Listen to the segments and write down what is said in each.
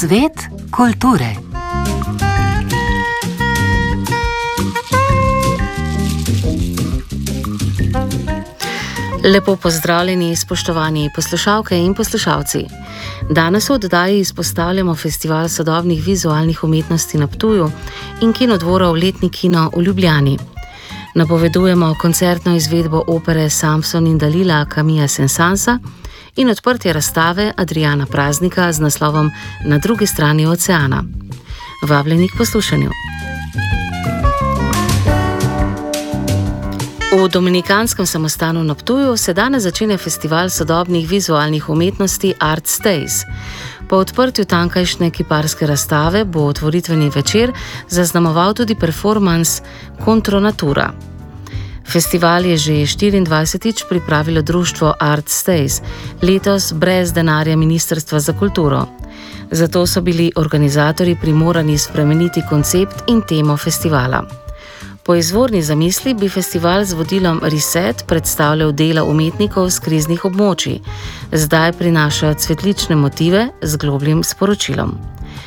Svet kulture. Lepo pozdravljeni, spoštovani poslušalke in poslušalci. Danes v oddaji izpostavljamo Festival sodobnih vizualnih umetnosti na Ptuju in Kinodvorov letni kino v Ljubljani. Napovedujemo koncertno izvedbo opere Samson in Dalila Camilla Saint-Saënsa in odprtje razstave Adriana Praznika z naslovom Na drugi strani oceana. Vabljeni k poslušanju. V Dominikanskem samostanu na Ptuju se danes začenja Festival sodobnih vizualnih umetnosti Art Stays. Po odprtju tankajšnje kiparske razstave bo otvoritveni večer zaznamoval tudi performans Kontronatura. Festival je že 24. pripravilo društvo Art Stays, letos brez denarja Ministrstva za kulturo. Zato so bili organizatorji primorani spremeniti koncept in temo festivala. Po izvorni zamisli bi festival z vodilom Reset predstavljal dela umetnikov z kriznih območij. Zdaj prinaša cvetlične motive z globljim sporočilom.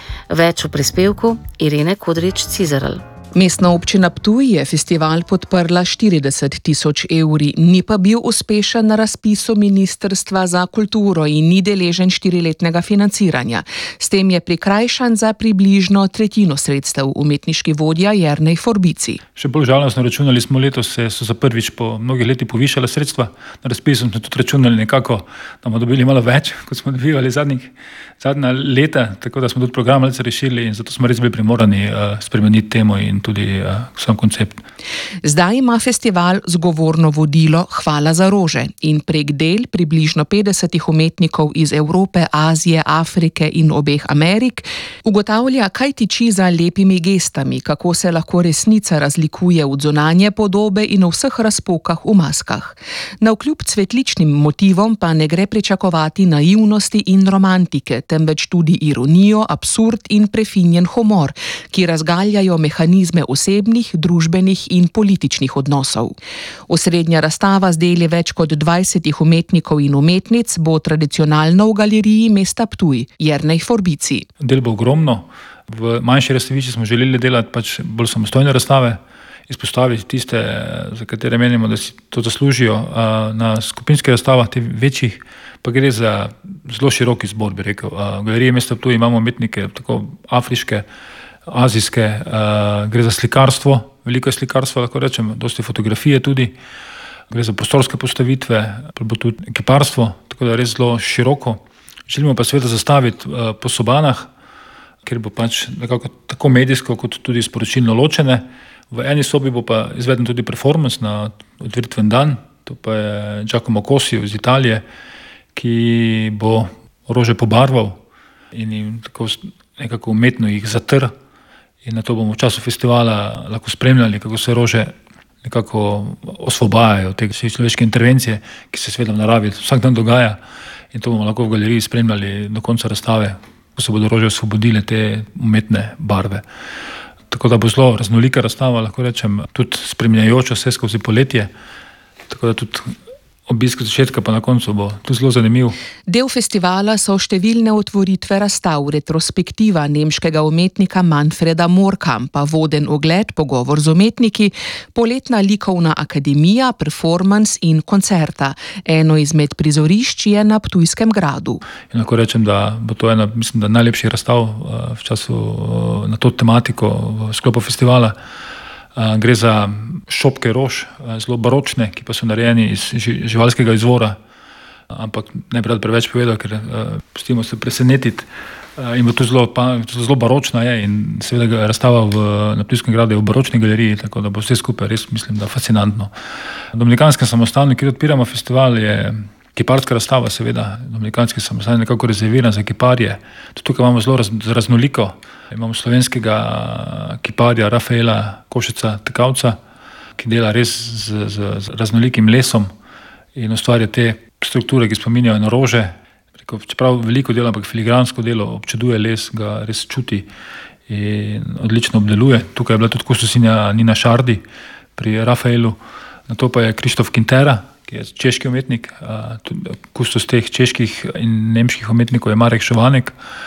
Več v prispevku Irene Kodrič-Cizeral. Mestna občina Ptuj je festival podprla 40.000 evri, ni pa bil uspešen na razpisu Ministrstva za kulturo in ni deležen 4-letnega financiranja. S tem je prikrajšan za približno tretjino sredstev, umetniški vodja Jernej Forbici. Še bolj žalostno, računali smo letos, so za prvič po mnogih letih povišala sredstva. Na razpisu smo tudi računali nekako, da bomo dobili malo več, kot smo dobivali zadnja leta, tako da smo tudi program malce rešili in zato smo res bili primorani spremeniti temo in tudi sam koncept. Zdaj ima festival zgovorno vodilo Hvala za rože in prek del približno 50 umetnikov iz Evrope, Azije, Afrike in obeh Amerik ugotavlja, kaj tiči za lepimi gestami, kako se lahko resnica razlikuje od zunanje podobe in v vseh razpokah v maskah. Navkljub cvetličnim motivom pa ne gre pričakovati naivnosti in romantike, temveč tudi ironijo, absurd in prefinjen humor, ki razgaljajo mehanizme osebnih, družbenih in političnih odnosov. Osrednja razstava z deli več kot 20 umetnikov in umetnic bo tradicionalno v galeriji mesta Ptuj, Jernej Forbici. Del bo ogromno. V manjši razstavišči smo želeli delati bolj samostojne razstave, izpostaviti tiste, za katere menimo, da si to zaslužijo. Na skupinskih razstavah, teh večjih, pa gre za zelo širok izbor, bi rekel. V galeriji mesta Ptuj imamo umetnike tako afriške, azijske, gre za slikarstvo, veliko je slikarstva, lahko rečem, dosti fotografije tudi, gre za prostorske postavitve, pa bo tudi kiparstvo, tako da res zelo široko. Želimo pa seveda zastaviti po sobanah, ker bo nekako tako medijsko kot tudi sporočilno ločene. V eni sobi bo pa izveden tudi performance na otvoritven dan, to pa je Giacomo Cosio iz Italije, ki bo rože pobarval in jim tako nekako umetno jih zatrl. In na to bomo v času festivala lahko spremljali, kako se rože nekako osvobajajo od te človeške intervencije, ki se seveda v naravi vsak dan dogaja. In to bomo lahko v galeriji spremljali do konca razstave, ko se bodo rože osvobodile te umetne barve. Tako da bo zelo raznolika razstava, lahko rečem, tudi spremljajoča vse skozi poletje. Tako da tudi obisk začetka pa na koncu bo tu zelo zanimiv. Del festivala so številne otvoritve razstav, retrospektiva nemškega umetnika Manfreda Mohrkampa, voden ogled, pogovor z umetniki, poletna likovna akademija, performance in koncerta. Eno izmed prizorišč je na Ptujskem gradu. In lahko rečem, da bo to ena, mislim, da najlepših razstav v času na to tematiko v sklopu festivala. Gre za šopke rož, zelo baročne, ki pa so narejeni iz živalskega izvora, ampak ne bi rad preveč povedal, ker pustimo se presenetiti. In bo to zelo baročna je in seveda razstava na Ptujskem gradu je v baročni galeriji, tako da bo vse skupaj res, mislim, da fascinantno. V Dominikanskem samostanu, kjer odpiramo festival, je kiparska razstava, seveda. Dominikanski samostan je nekako rezerviran za kiparje. Tudi tukaj imamo zelo raznoliko. Imamo slovenskega kiparja Rafaela Košeca-Tekavca, ki dela res z raznolikim lesom in ustvarja te strukture, ki spominjajo na rože. Čeprav veliko dela, ampak filigransko delo, občuduje les, ga res čuti in odlično obdeluje. Tukaj je bila tudi kustosinja Nina Šardi pri Rafaelu. Na to pa je Krištof Quintera, ki je češki umetnik, kustos teh čeških in nemških umetnikov je Marek Šovanek.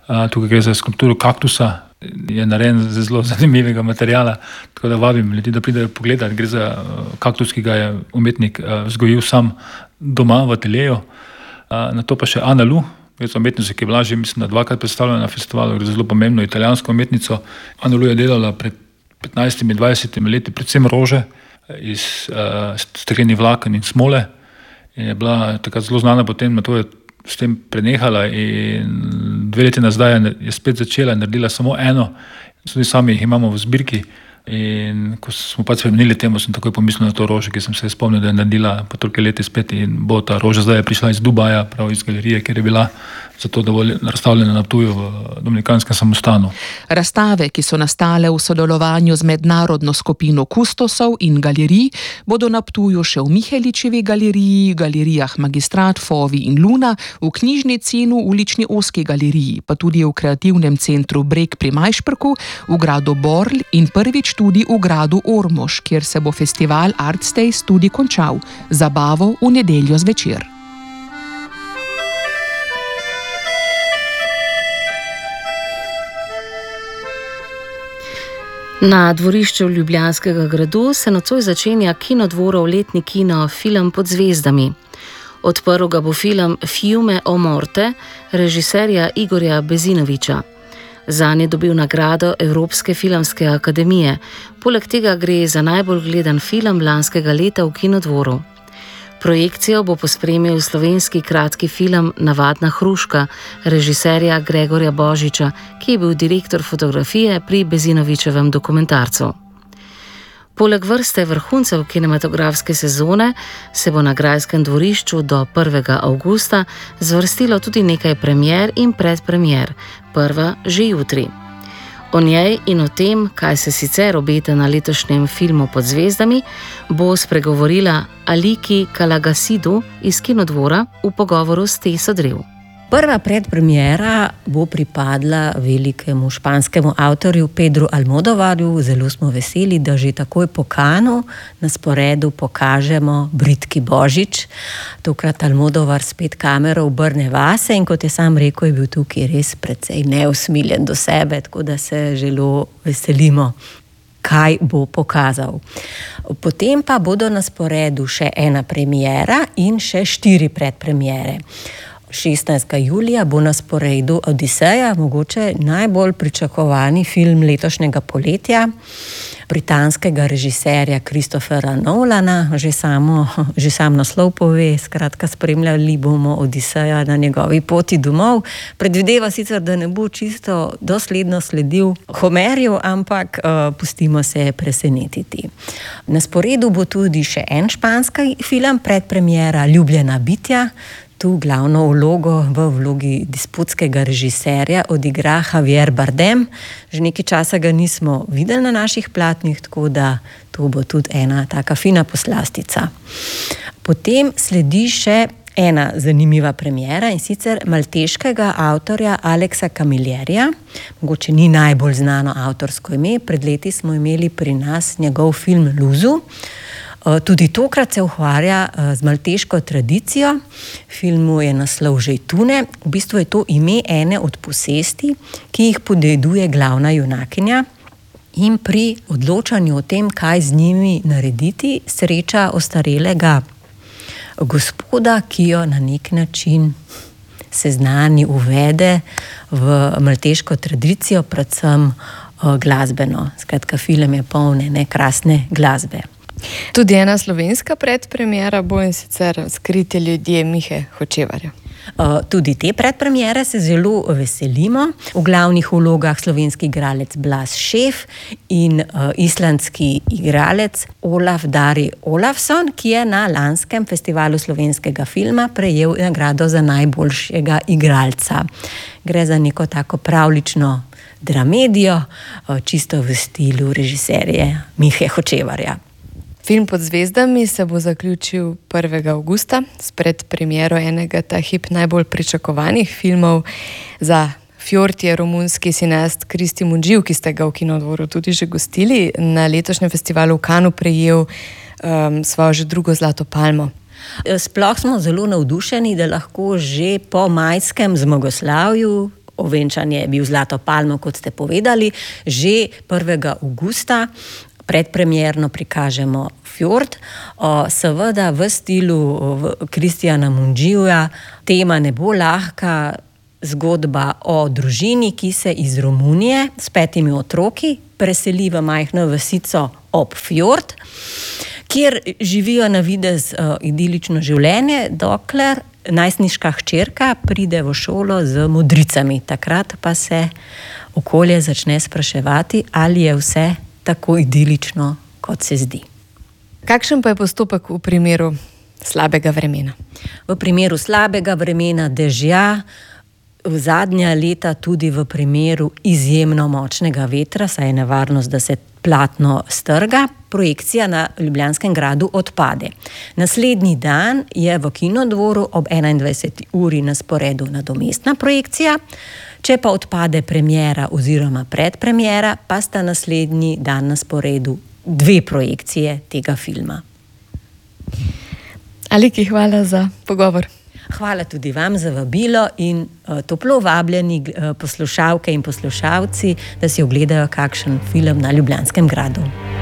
Tukaj gre za skulpturo kaktusa, je narejen z zelo zanimivega materiala, tako da vabim ljudi, da pridejo pogledat. Gre za kaktus, ki ga je umetnik vzgojil sam doma v ateljeju. Na to pa še Ana Lu, gre za umetnico, ki je bila že, mislim, da 2-krat predstavljena na festivalu, gre za zelo pomembno italijansko umetnico. Ana Lu je delala pred 15-20 leti predvsem rože iz steklenih vlaken in smole in je bila takrat zelo znana, potem na to je s tem prenehala in 2 leti nazaj je spet začela in naredila samo eno. Tudi sami jih imamo v zbirki in ko smo pač spremenili temu, sem takoj pomislil na to rožo, ki sem se spomnil, da je naredila po toliko leti spet in bo ta roža zdaj prišla iz Dubaja, prav iz galerije, kjer je bila zato dovolj razstavljena na Ptuju v Dominikanskem samostanu. Razstave, ki so nastale v sodelovanju z mednarodno skupino kustosov in galerij, bodo na Ptuju še v Miheličevi galeriji, galerijah Magistrat, Fovi in Luna, v knjižnici in v ulični Ozki galeriji, pa tudi v kreativnem centru Breg pri Majšperku, v gradu Borl in prvič tudi v gradu Ormož, kjer se bo festival Artstays tudi končal, zabavo v nedeljo zvečer. Na dvorišču Ljubljanskega gradu se nocoj začenja Kinodvorov letni kino Film pod zvezdami. Odprl ga bo film Fiume o morte režiserja Igorja Bezinoviča. Zanj je dobil nagrado Evropske filmske akademije. Poleg tega gre za najbolj gledan film lanskega leta v Kinodvoru. Projekcijo bo pospremil slovenski kratki film Navadna hruška režiserja Gregorja Božiča, ki je bil direktor fotografije pri Bezinovičevem dokumentarcu. Poleg vrste vrhuncev kinematografske sezone se bo na Grajskem dvorišču do 1. avgusta zvrstilo tudi nekaj premier in predpremier, prva že jutri. O njej in o tem, kaj se sicer obeta na letošnjem filmu Pod zvezdami, bo spregovorila Aliki Kalagasidu iz Kinodvora v pogovoru s Teso Drev. Prva predpremiera bo pripadla velikemu španskemu avtorju Pedru Almodovarju. Zelo smo veseli, da že takoj po Kanu na sporedu pokažemo Britki Božič. Tokrat Almodovar spet kamero obrne vase in kot je sam rekel, je bil tukaj res precej neusmiljen do sebe, tako da se zelo veselimo, kaj bo pokazal. Potem pa bodo na sporedu še ena premiera in še 4 predpremiere. 16. julija bo na sporedu Odiseja, mogoče najbolj pričakovani film letošnjega poletja, britanskega režiserja Christophera Nolana. Že sam naslov pove, skratka spremljali bomo Odiseja na njegovi poti domov. Predvideva sicer, da ne bo čisto dosledno sledil Homerju, ampak pustimo se presenetiti. Na sporedu bo tudi še en španski film, predpremiera Ljubljena bitja. Tu glavno vlogo v vlogi disputskega režiserja odigra Javier Bardem. Že nekaj časa ga nismo videli na naših platnih, tako da to bo tudi ena taka fina poslastica. Potem sledi še ena zanimiva premiera in sicer malteškega avtorja Alexa Camillerija. Mogoče ni najbolj znano avtorsko ime, pred leti smo imeli pri nas njegov film Luzu. Tudi tokrat se ukvarja z malteško tradicijo. Filmu je naslov Žejtune. V bistvu je to ime ene od posesti, ki jih podeduje glavna junakinja. In pri odločanju o tem, kaj z njimi narediti, sreča ostarelega gospoda, ki jo na nek način seznani, uvede v malteško tradicijo, predvsem glasbeno. Skratka, film je poln ene krasne glasbe. Tudi ena slovenska predpremiera bo, in sicer Skriti ljudje Mihe Hočevarja. Tudi te predpremiere se zelo veselimo. V glavnih vlogah slovenski igralec Blas Šef in islandski igralec Olaf Dari Olafsson, ki je na lanskem festivalu slovenskega filma prejel nagrado za najboljšega igralca. Gre za neko tako pravljično dramedijo, čisto v stilu režiserja Mihe Hočevarja. Film Pod zvezdami se bo zaključil 1. avgusta s predpremiero enega ta hip najbolj pričakovanih filmov. Za Fjord je romunski cineast Cristi Mungiu, ki ste ga v Kinodvoru tudi že gostili, na letošnjem festivalu v Kanu prejel svojo že drugo zlato palmo. Sploh smo zelo navdušeni, da lahko že po majskem zmagoslavju ovenčanje je bil Zlato palmo, kot ste povedali. Že 1. avgusta predpremierno prikažemo Fjord, seveda v stilu Kristijana Mundžija. Tema ne bo lahka, zgodba o družini, ki se iz Romunije s 5 otroki preseli v majhno vasico ob Fjord, kjer živijo na videz idilično življenje, dokler najstniška hčerka pride v šolo z modricami. Takrat pa se okolje začne spraševati, ali je vse tako idilično, kot se zdi. Kakšen pa je postopek v primeru slabega vremena? V primeru slabega vremena, dežja, v zadnja leta tudi v primeru izjemno močnega vetra, saj je nevarnost, da se platno strga, projekcija na Ljubljanskem gradu odpade. Naslednji dan je v Kinodvoru ob 21. uri na sporedu nadomestna projekcija. Če pa odpade premiera oziroma predpremiera, pa sta naslednji dan na sporedu 2 projekcije tega filma. Aliki, hvala za pogovor. Hvala tudi vam za vabilo in toplo vabljeni poslušalke in poslušalci, da si ogledajo kakšen film na Ljubljanskem gradu.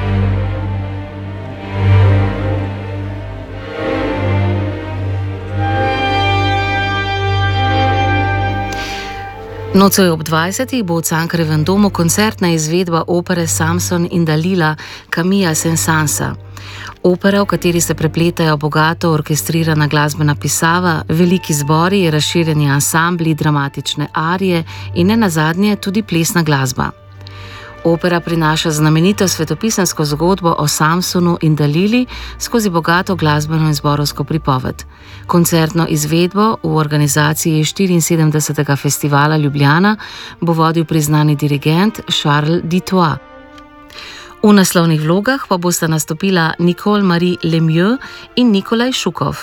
Nocoj ob 20. bo v Cankarjevem domu koncertna izvedba opere Samson in Dalila Camilla Saint-Sansa. Opera, v kateri se prepletajo bogato orkestrirana glasbena pisava, veliki zbori, razširjeni ansambli, dramatične arije in nenazadnje tudi plesna glasba. Opera prinaša znamenito svetopisansko zgodbo o Samsonu in Dalili skozi bogato glasbeno in zborovsko pripoved. Koncertno izvedbo v organizaciji 74. festivala Ljubljana bo vodil priznani dirigent Charles Ditois. V naslovnih vlogah pa bosta nastopila Nicole Marie Lemieux in Nikolaj Šukov.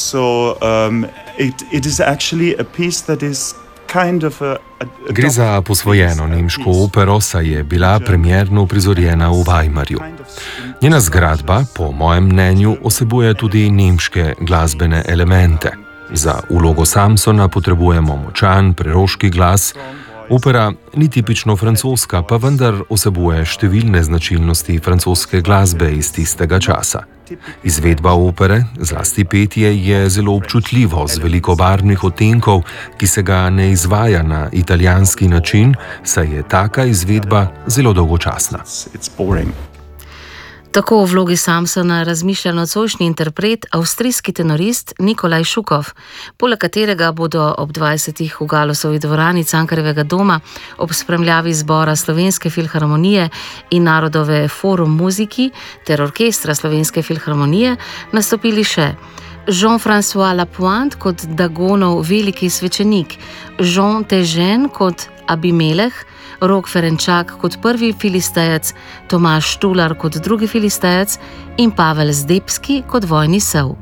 Gre za posvojeno nemško opero, saj je bila premierno uprizorjena v Weimarju. Njena zgradba, po mojem mnenju, vsebuje tudi nemške glasbene elemente. Za vlogo Samsona potrebujemo močan, preroški glas. Opera ni tipično francoska, pa vendar vsebuje številne značilnosti francoske glasbe iz tistega časa. Izvedba opere, zlasti petje, je zelo občutljivo, z veliko barvnih odtenkov, ki se ga ne izvaja na italijanski način, saj je taka izvedba zelo dolgočasna. Tako v vlogi Samsona razmišlja nocojšnji interpret, avstrijski tenorist Nikolaj Šukov, poleg katerega bodo ob 20. v Galusovi dvorani Cankarjevega doma ob spremljavi zbora Slovenske filharmonije in Narodove forum muziki ter orkestra Slovenske filharmonije nastopili še Jean-François Lapointe kot Dagonov veliki svečenik, Jean Težen kot Abimeleh, Rok Ferenčak kot prvi filistejec, Tomaž Štular kot drugi filistejec in Pavel Zdebski kot vojni sev.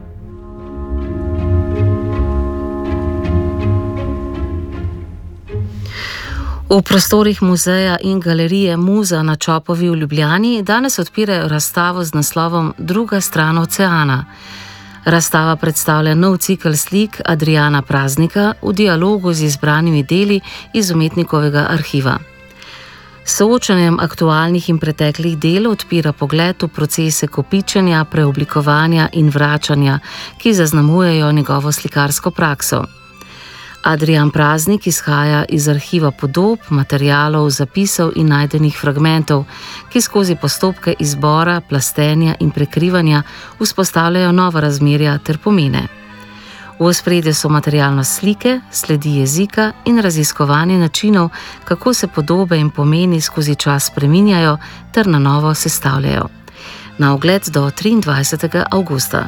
V prostorih muzeja in galerije Muza na Čopovi v Ljubljani danes odpirajo razstavo z naslovom Druga stran oceana. Razstava predstavlja nov cikel slik Adriana Praznika v dialogu z izbranimi deli iz umetnikovega arhiva. S soočanjem aktualnih in preteklih del odpira pogled v procese kopičenja, preoblikovanja in vračanja, ki zaznamujejo njegovo slikarsko prakso. Adrian Praznik izhaja iz arhiva podob, materialov, zapisov in najdenih fragmentov, ki skozi postopke izbora, plastenja in prekrivanja vzpostavljajo nova razmerja ter pomene. V ospredju so materialnost slike, sledi jezika in raziskovanje načinov, kako se podobe in pomeni skozi čas spreminjajo ter na novo sestavljajo. Na ogled do 23. avgusta.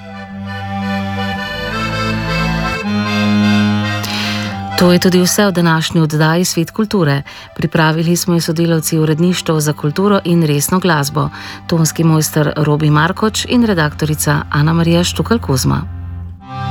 To je tudi vse v današnji oddaji Svet kulture. Pripravili smo jo sodelavci uredništva za kulturo in resno glasbo, tonski mojster Robi Markoč in redaktorica Ana Marija Štukal Kozma.